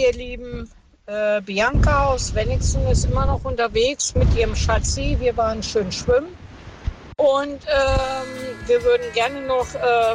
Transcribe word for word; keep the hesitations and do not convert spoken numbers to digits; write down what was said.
ihr Lieben. Äh, Bianca aus Wenningsen ist immer noch unterwegs mit ihrem Schatzi. Wir waren schön schwimmen. Und ähm, wir würden gerne noch äh,